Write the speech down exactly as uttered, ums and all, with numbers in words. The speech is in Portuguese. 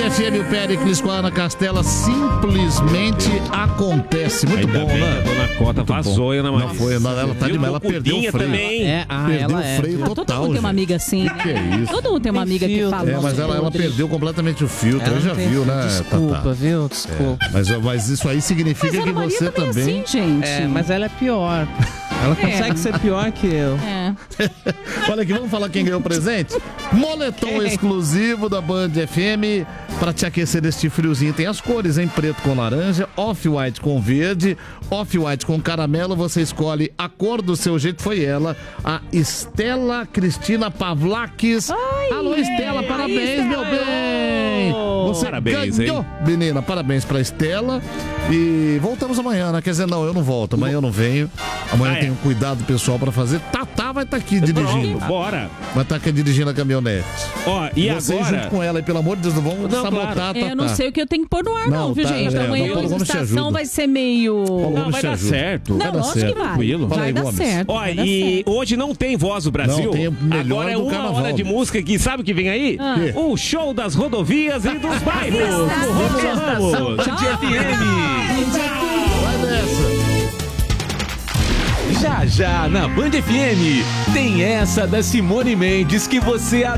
F M, o Péricles com a Ana Castela, simplesmente acontece. Muito Ainda bom, bem, né? a dona Cota Muito vazou, bom. Ana Maria. Não foi, não, ela tá demais, ela perdeu o freio. também. É, ah, Perdeu ela o freio é. total, Todo mundo tem uma gente. amiga assim, Que que né? é isso? Todo mundo tem uma amiga que fala. É, mas ela, ela perdeu completamente o filtro, Ela aí já não tem viu, fio. né, Desculpa, Tatá? viu? Desculpa. É, mas, mas isso aí significa Mas a que Ana Maria você também é também... assim, gente. É, mas ela é pior. Ela consegue É. ser pior que eu. É. Olha aqui, vamos falar quem ganhou o presente? Moletom exclusivo da Band F M para te aquecer neste friozinho. Tem as cores, em preto com laranja, off-white com verde, off-white com caramelo. Você escolhe a cor do seu jeito. Foi ela, a Estela Cristina Pavlakis. Ai, Alô, Estela, ai, parabéns, Estela. meu bem! Você Parabéns, ganhou, hein? menina. Parabéns pra Estela. E voltamos amanhã, né? Quer dizer, não, eu não volto. Amanhã eu não venho. Amanhã Ah, eu é. tenho um cuidado pessoal pra fazer. Tatá vai estar aqui dirigindo. Pronto, bora. Vai estar aqui dirigindo a caminhonete. Ó, e Vocês agora... junto com ela, e pelo amor de Deus, não vão Não, sabotar claro. a Tatá. É, eu não sei o que eu tenho que pôr no ar, não, Não, viu, tá, gente? é, Amanhã o Paulo a Gomes te estação ajuda. vai ser meio. Paulo Não, Gomes vai te dar ajuda. certo. Não, Vai dar lógico certo. que vai. Tranquilo. Fala Vai aí, dar Gomes. certo. Ó, vai dar e certo. hoje não tem Voz do Brasil. Não, tem o melhor Agora é do uma carnaval, hora de bicho. música aqui. Sabe o que vem aí? Ah. Quê? O show das rodovias e dos bairros. do Romulo Ramos. Band F M. Vai dessa. Já já na Band F M tem essa da Simone Mendes que você